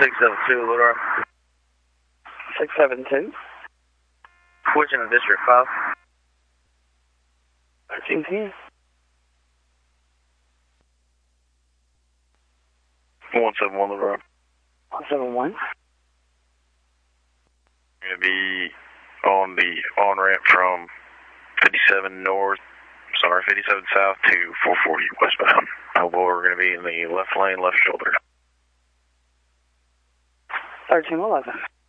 672, Little Rock. 672. Switching to District 5. 1310. 171, Little Rock. 171. Going to be on the on-ramp from 57 north, 57 south to 440 westbound. We're going to be in the left lane, left shoulder. 1311.